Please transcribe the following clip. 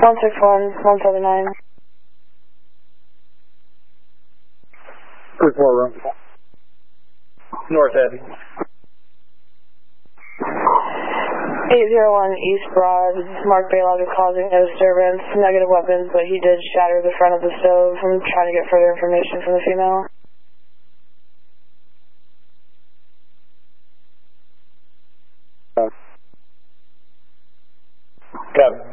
161-179. Group 4 room. North Ed. 801 East Broad. Mark Baylog is causing no disturbance. Negative weapons, but he did shatter the front of the stove. I'm trying to get further information from the female. Got it.